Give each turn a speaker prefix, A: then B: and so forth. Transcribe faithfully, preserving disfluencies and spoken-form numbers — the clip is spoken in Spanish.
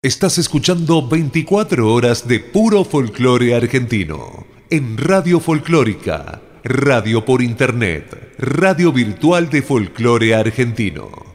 A: Estás escuchando veinticuatro horas de puro folclore argentino en Radio Folclórica, radio por internet, radio virtual de folclore argentino.